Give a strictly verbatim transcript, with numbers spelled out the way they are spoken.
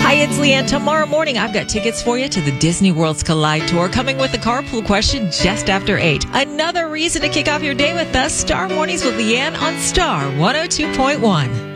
Hi, it's Leanne. Tomorrow morning, I've got tickets for you to the Disney World's Collide Tour, coming with a carpool question just after eight. Another reason to kick off your day with us, Star Mornings with Leanne on Star one oh two point one.